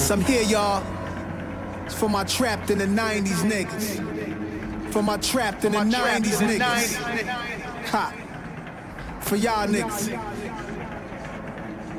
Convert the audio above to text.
I'm here, y'all. It's for my trapped in the 90s niggas. For my trapped in the 90s niggas. Ha. For y'all niggas.